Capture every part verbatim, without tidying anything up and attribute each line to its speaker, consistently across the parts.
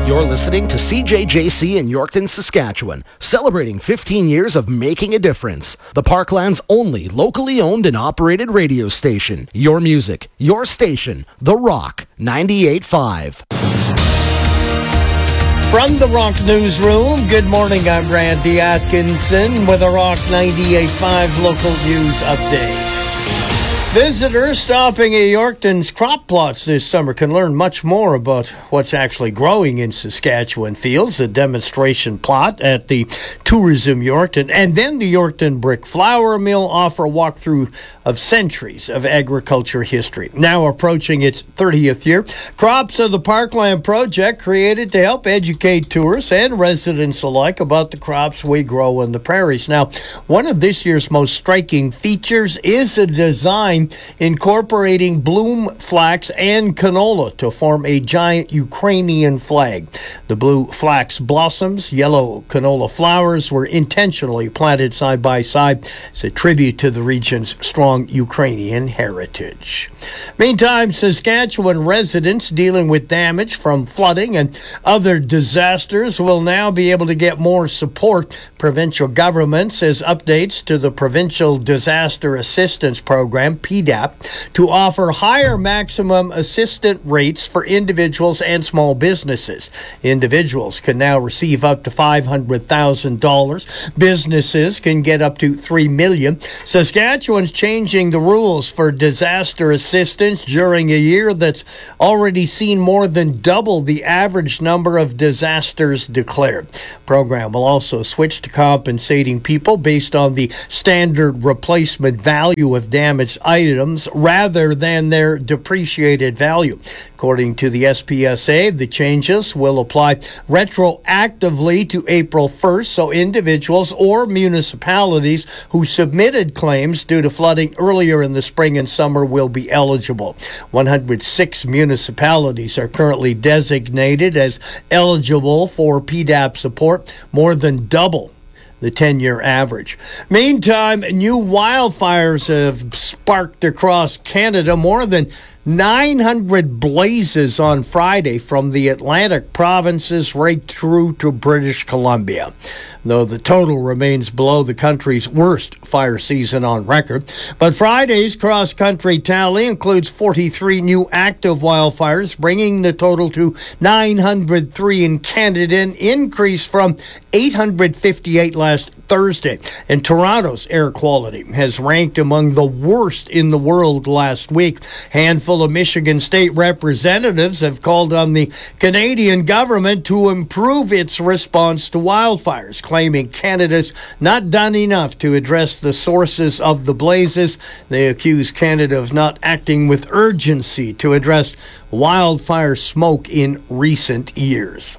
Speaker 1: You're listening to C J J C in Yorkton, Saskatchewan, celebrating fifteen years of making a difference. The Parkland's only locally owned and operated radio station. Your music, your station, The Rock, ninety-eight point five.
Speaker 2: From the Rock Newsroom, good morning, I'm Randy Atkinson with a Rock ninety-eight point five local news update. Visitors stopping at Yorkton's crop plots this summer can learn much more about what's actually growing in Saskatchewan fields. A demonstration plot at the Tourism Yorkton and then the Yorkton Brick Flour Mill offer a walkthrough of centuries of agriculture history. Now approaching its thirtieth year, Crops of the Parkland project created to help educate tourists and residents alike about the crops we grow on the prairies. Now, one of this year's most striking features is a design incorporating bloom flax and canola to form a giant Ukrainian flag. The blue flax blossoms, yellow canola flowers were intentionally planted side by side as a tribute to the region's strong Ukrainian heritage. Meantime, Saskatchewan residents dealing with damage from flooding and other disasters will now be able to get more support. Provincial government says updates to the Provincial Disaster Assistance Program, P D A P, to offer higher maximum assistance rates for individuals and small businesses. Individuals can now receive up to five hundred thousand dollars. Businesses can get up to three million dollars. Saskatchewan's changing the rules for disaster assistance during a year that's already seen more than double the average number of disasters declared. Program will also switch to compensating people based on the standard replacement value of damaged items rather than their depreciated value. According to the S P S A, the changes will apply retroactively to April first, so individuals or municipalities who submitted claims due to flooding earlier in the spring and summer will be eligible. one hundred six municipalities are currently designated as eligible for P D A P support, more than double the ten-year average. Meantime, new wildfires have sparked across Canada. More than nine hundred blazes on Friday from the Atlantic provinces right through to British Columbia, though the total remains below the country's worst fire season on record. But Friday's cross-country tally includes forty-three new active wildfires, bringing the total to nine hundred three in Canada, an increase from eight hundred fifty-eight last Thursday. And Toronto's air quality has ranked among the worst in the world last week. Handful of Michigan state representatives have called on the Canadian government to improve its response to wildfires, claiming Canada's not done enough to address the sources of the blazes. They accuse Canada of not acting with urgency to address wildfire smoke in recent years.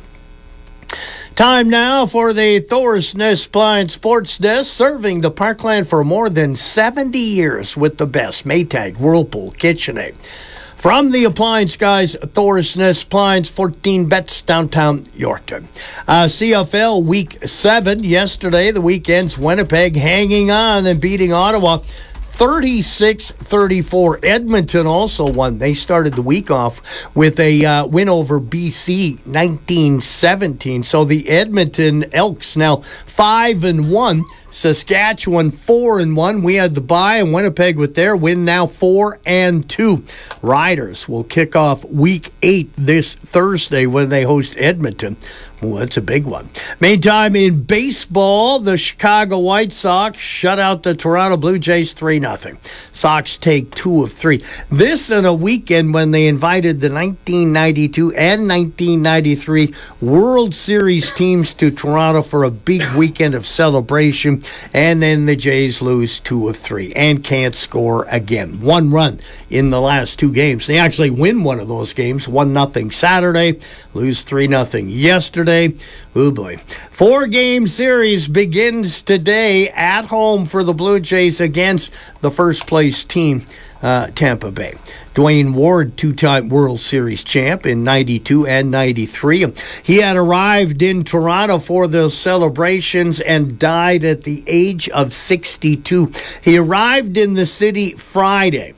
Speaker 2: Time now for the Thor's Nest Appliance Sports Desk, serving the Parkland for more than seventy years with the best: Maytag, Whirlpool, KitchenAid. From the appliance guys, Thor's Nest Appliance, fourteen bets, downtown Yorkton. Uh, C F L Week seven, yesterday, the weekend's Winnipeg hanging on and beating Ottawa thirty-six thirty-four. Edmonton also won. They started the week off with a uh, win over B C, nineteen seventeen. So the Edmonton Elks now five and one. Saskatchewan four and one. We had the bye, and Winnipeg with their win now four and two. Riders will kick off week eight this Thursday when they host Edmonton. Well, that's a big one. Meantime, in baseball, the Chicago White Sox shut out the Toronto Blue Jays three nothing. Sox take two of three. This in a weekend when they invited the nineteen ninety-two and nineteen ninety-three World Series teams to Toronto for a big weekend of celebration. And then the Jays lose two of three and can't score again. One run in the last two games. They actually win one of those games, one nothing Saturday, lose three nothing yesterday. Oh boy. Four-game series begins today at home for the Blue Jays against the first-place team, uh, Tampa Bay. Dwayne Ward, two-time World Series champ in ninety-two and ninety-three. He had arrived in Toronto for those celebrations and died at the age of sixty-two. He arrived in the city Friday.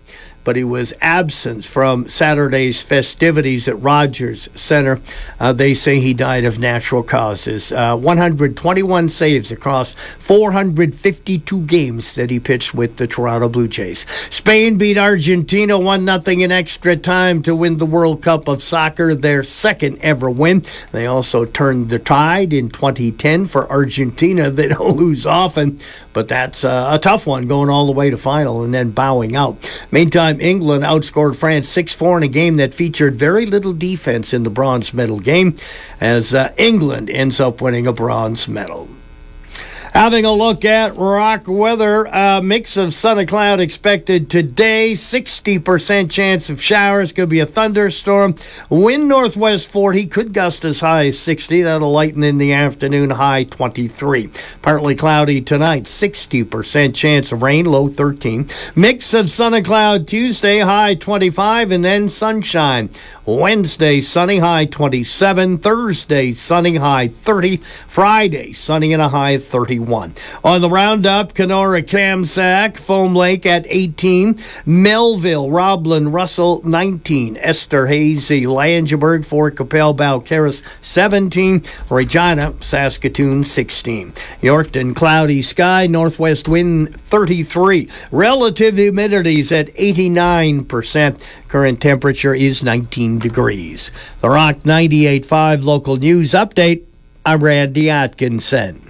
Speaker 2: but he was absent from Saturday's festivities at Rogers Center. Uh, they say he died of natural causes. Uh, one hundred twenty-one saves across four hundred fifty-two games that he pitched with the Toronto Blue Jays. Spain beat Argentina one nothing in extra time to win the World Cup of Soccer, their second ever win. They also turned the tide in twenty ten for Argentina. They don't lose often, but that's uh, a tough one, going all the way to final and then bowing out. Meantime, England outscored France six four in a game that featured very little defense in the bronze medal game, as uh, England ends up winning a bronze medal. Having a look at rock weather, a mix of sun and cloud expected today. sixty percent chance of showers. Could be a thunderstorm. Wind northwest forty. Could gust as high as sixty. That'll lighten in the afternoon. High twenty-three. Partly cloudy tonight. sixty percent chance of rain. Low thirteen. Mix of sun and cloud Tuesday. High twenty-five. And then sunshine. Wednesday, sunny, high twenty-seven. Thursday, sunny, high thirty. Friday, sunny and a high thirty-one. On the roundup, Kenora, Kamsack, Foam Lake at eighteen. Melville, Roblin, Russell, nineteen. Esterhazy, Langeberg, Fort Capel, Balcarres, seventeen. Regina, Saskatoon, sixteen. Yorkton, cloudy sky, northwest wind, thirty-three. Relative humidities at eighty-nine percent. Current temperature is nineteen degrees. The Rock ninety-eight point five local news update. I'm Randy Atkinson.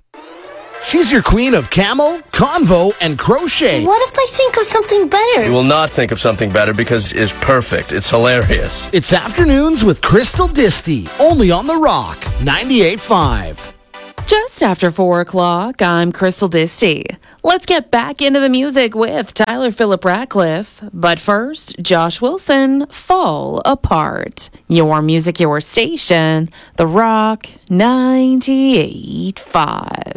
Speaker 1: She's your queen of camo, convo, and crochet.
Speaker 3: What if I think of something better?
Speaker 4: You will not think of something better because it's perfect. It's hilarious.
Speaker 1: It's Afternoons with Crystal Disty, only on The Rock ninety-eight point five.
Speaker 5: Just after four o'clock, I'm Crystal Disty. Let's get back into the music with Tyler Phillip Ratcliffe. But first, Josh Wilson, Fall Apart. Your music, your station, The Rock ninety-eight point five.